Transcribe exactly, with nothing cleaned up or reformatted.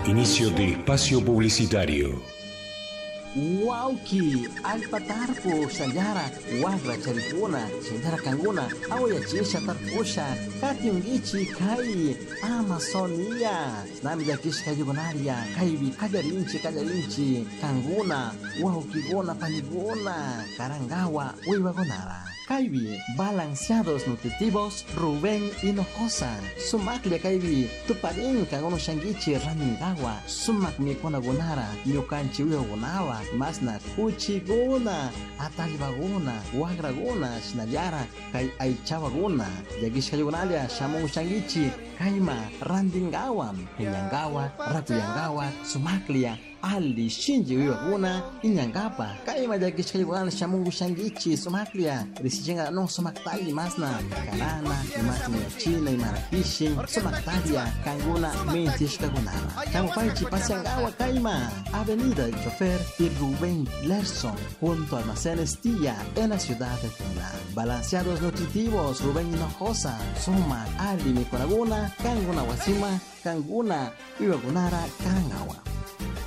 Inicio de espacio publicitario. Wauki, alpatarpo, sayara, wagra charipuna, sayara kanguna, aoya chisha tarpusha, katiungichi kai, Amazonia, nami jakish kayugonaria, kaibi kajarinchi kajarinchi, kanguna, wauki gona panigona, karangawa, uiwagonara. Kaibi, balanceados nutritivos, Rubén Hinojosa. Sumaklia Kaibi, tuparin kangono shangichi raningawa, sumak mi kona gonara, nyokanchi uyo gonawa, masna kuchi gona, atalibagona, wagragona, shinayara, kai aichawa gona, yagish kayugonalia, shamon shangichi, kaima, randingawa, hinyangawa, ratuyangawa, sumaklia, Ali shinji uyoguna inyangapa kaima jakish kayugan shamungu shangichi sumaklia risijinga no sumaktali masna kanana imatni china imarakishi sumaktalia kanguna mentishka gunara kamu paichi pasiangawa kaima Avenida del Chofer y Rubén Lerson junto a Almacenes Tía en la ciudad de Tuna. Balanceados nutritivos Rubén Hinojosa Suma Ali Mikonaguna Kanguna Wasima Kanguna Iwagunara Karangawa.